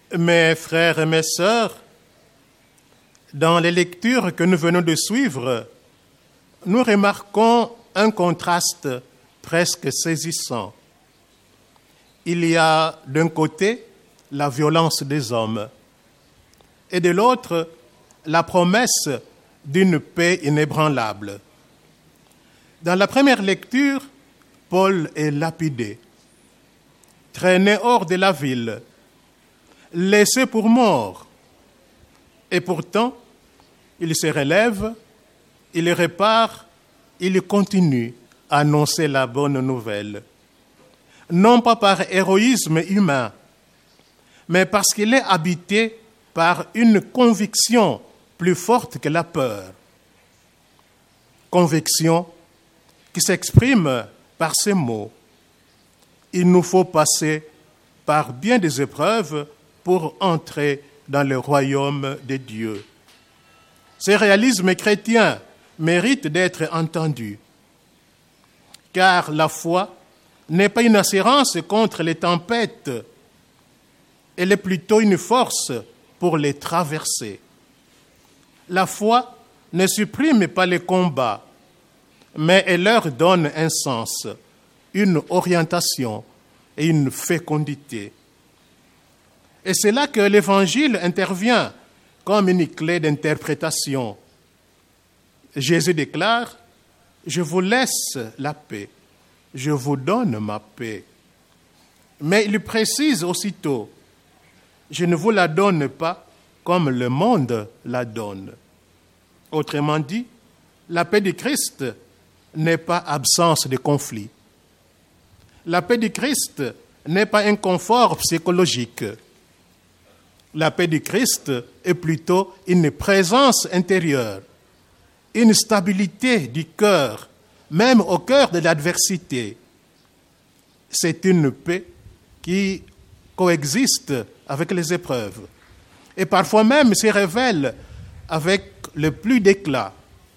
Mes frères et mes sœurs, dans les lectures que nous venons de suivre, nous remarquons un contraste presque saisissant. Il y a d'un côté la violence des hommes et de l'autre la promesse d'une paix inébranlable. Dans la première lecture, Paul est lapidé, traîné hors de la ville, laissé pour mort. Et pourtant, il se relève, il répare, il continue à annoncer la bonne nouvelle. Non pas par héroïsme humain, mais parce qu'il est habité par une conviction plus forte que la peur. Conviction qui s'exprime par ces mots. Il nous faut passer par bien des épreuves pour entrer dans le royaume de Dieu. Ce réalisme chrétien mérite d'être entendu, car la foi n'est pas une assurance contre les tempêtes, elle est plutôt une force pour les traverser. La foi ne supprime pas les combats, mais elle leur donne un sens, une orientation et une fécondité. Et c'est là que l'Évangile intervient comme une clé d'interprétation. Jésus déclare « Je vous laisse la paix, je vous donne ma paix ». Mais il précise aussitôt « Je ne vous la donne pas comme le monde la donne ». Autrement dit, la paix du Christ n'est pas absence de conflit. La paix du Christ n'est pas un confort psychologique. La paix du Christ est plutôt une présence intérieure, une stabilité du cœur, même au cœur de l'adversité. C'est une paix qui coexiste avec les épreuves et parfois même se révèle avec le plus d'éclat.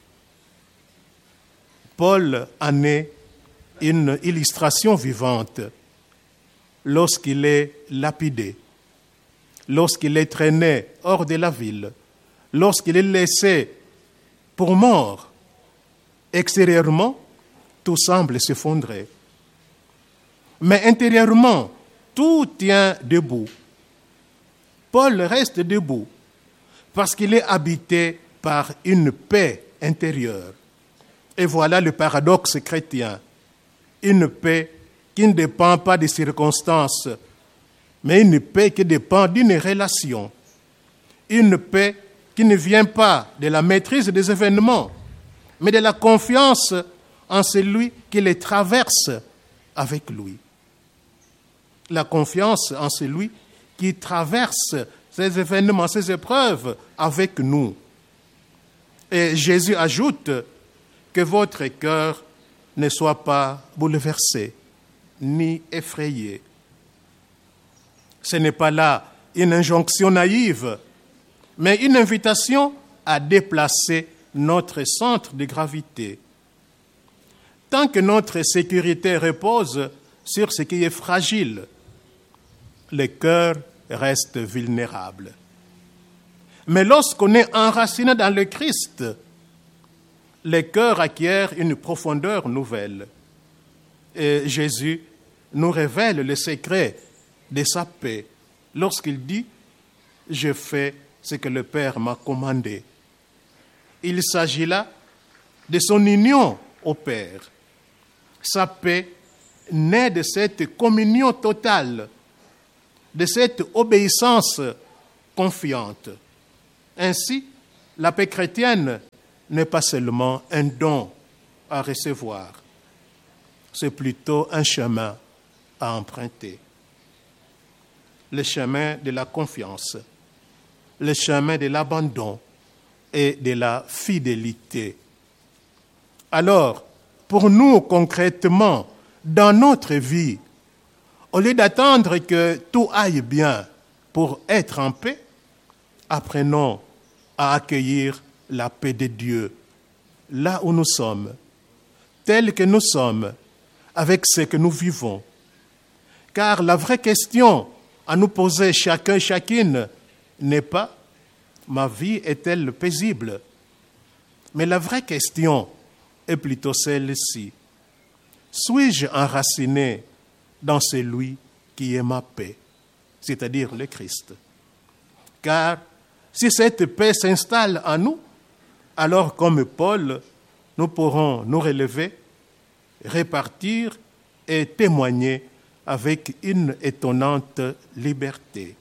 Paul en est une illustration vivante lorsqu'il est lapidé, lorsqu'il est traîné hors de la ville, lorsqu'il est laissé pour mort. Extérieurement, tout semble s'effondrer. Mais intérieurement, tout tient debout. Paul reste debout parce qu'il est habité par une paix intérieure. Et voilà le paradoxe chrétien. Une paix qui ne dépend pas des circonstances, mais une paix qui dépend d'une relation. Une paix qui ne vient pas de la maîtrise des événements, mais de la confiance en celui qui les traverse avec lui. La confiance en celui qui traverse ces événements, ces épreuves avec nous. Et Jésus ajoute que votre cœur ne soit pas bouleversé, ni effrayé. Ce n'est pas là une injonction naïve, mais une invitation à déplacer notre centre de gravité. Tant que notre sécurité repose sur ce qui est fragile, le cœur reste vulnérable. Mais lorsqu'on est enraciné dans le Christ, le cœur acquiert une profondeur nouvelle. Et Jésus nous révèle le secret de sa paix lorsqu'il dit « Je fais ce que le Père m'a commandé ». Il s'agit là de son union au Père. Sa paix naît de cette communion totale, de cette obéissance confiante. Ainsi, la paix chrétienne n'est pas seulement un don à recevoir, c'est plutôt un chemin à emprunter. Le chemin de la confiance, le chemin de l'abandon et de la fidélité. Alors, pour nous concrètement, dans notre vie, au lieu d'attendre que tout aille bien pour être en paix, apprenons à accueillir la paix de Dieu, là où nous sommes, tels que nous sommes, avec ce que nous vivons. Car la vraie question à nous poser chacune n'est pas « ma vie est-elle paisible ?» Mais la vraie question est plutôt celle-ci. Suis-je enraciné dans celui qui est ma paix, c'est-à-dire le Christ? Car si cette paix s'installe en nous, alors comme Paul, nous pourrons nous relever, répartir et témoigner avec une étonnante liberté.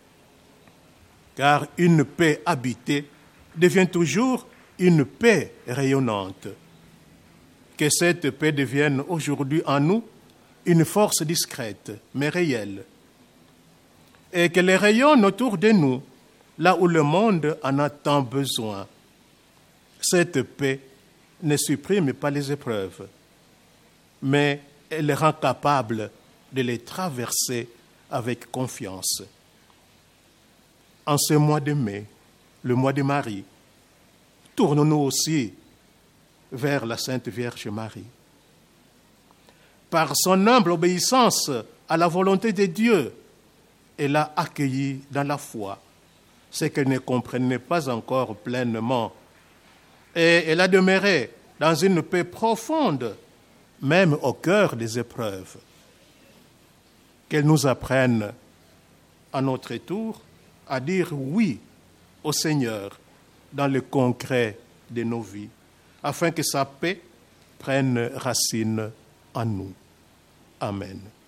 Car une paix habitée devient toujours une paix rayonnante. Que cette paix devienne aujourd'hui en nous une force discrète, mais réelle. Et qu'elle rayonne autour de nous, là où le monde en a tant besoin. Cette paix ne supprime pas les épreuves, mais elle rend capable de les traverser avec confiance. En ce mois de mai, le mois de Marie, tournons-nous aussi vers la Sainte Vierge Marie. Par son humble obéissance à la volonté de Dieu, elle a accueilli dans la foi ce qu'elle ne comprenait pas encore pleinement. Et elle a demeuré dans une paix profonde, même au cœur des épreuves. Qu'elle nous apprenne à notre tour à dire oui au Seigneur dans le concret de nos vies, afin que sa paix prenne racine en nous. Amen.